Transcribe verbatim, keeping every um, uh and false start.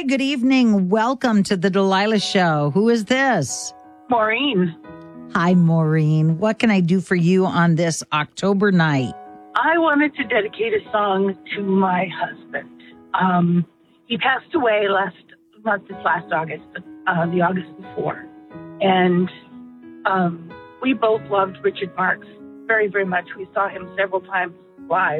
good evening. Welcome to the Delilah Show. Who is this? Maureen. Hi, Maureen. What can I do for you on this October night? I wanted to dedicate a song to my husband. Um, he passed away last, not this last August, but uh, the August before. And um, we both loved Richard Marx very, very much. We saw him several times live.